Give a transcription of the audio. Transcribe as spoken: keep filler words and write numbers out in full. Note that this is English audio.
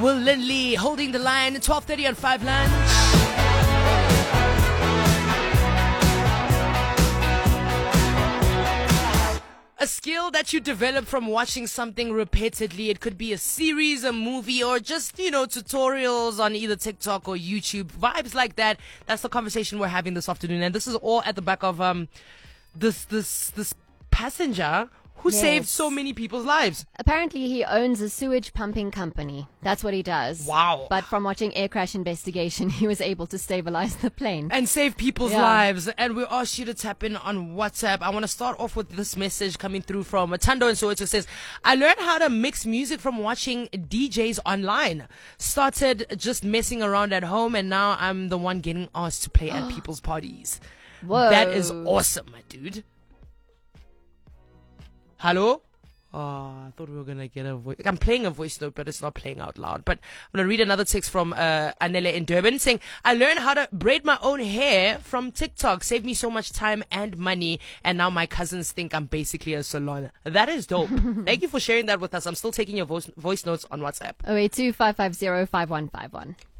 Will Lindley holding the line at twelve thirty on Five Lunch. A skill that you develop from watching something repeatedly. It could be a series, a movie, or just, you know, tutorials on either TikTok or YouTube. Vibes like that. That's the conversation we're having this afternoon. And this is all at the back of um this this this passenger who Yes. saved so many people's lives. Apparently, he owns a sewage pumping company. That's what he does. Wow. But from watching Air Crash Investigation, he was able to stabilize the plane. And save people's Yeah. lives. And we asked you to tap in on WhatsApp. I want to start off with this message coming through from Tando in Soweto. Says, I learned how to mix music from watching D Js online. Started just messing around at home, and now I'm the one getting asked to play at people's parties. Whoa. That is awesome, my dude. Hello? Oh, I thought we were going to get a voice. I'm playing a voice note, but it's not playing out loud. But I'm going to read another text from uh, Anele in Durban saying, I learned how to braid my own hair from TikTok. Saved me so much time and money. And now my cousins think I'm basically a salon. That is dope. Thank you for sharing that with us. I'm still taking your voice, voice notes on WhatsApp. oh eight two, five five zero, five one five one.